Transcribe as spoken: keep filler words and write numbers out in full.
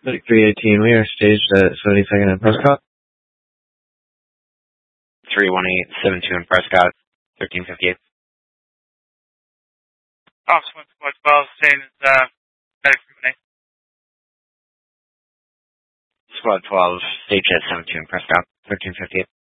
Medic three eighteen, we are staged at seventy-second and Prescott. three one eight seven two in Prescott, thirteen fifty-eight. Officer one squad twelve, saying it's, uh, medic three one eight. Squad twelve, stage at seven two in Prescott, thirteen fifty-eight.